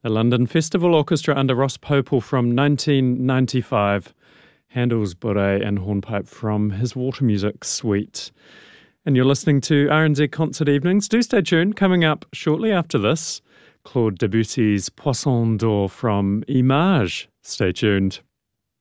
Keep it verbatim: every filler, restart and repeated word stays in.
The London Festival Orchestra under Ross Popel from nineteen ninety-five. Handel's Bourrée and hornpipe from his Water Music Suite. And you're listening to R N Z Concert Evenings. Do stay tuned. Coming up shortly after this, Claude Debussy's Poisson d'Or from Image. Stay tuned.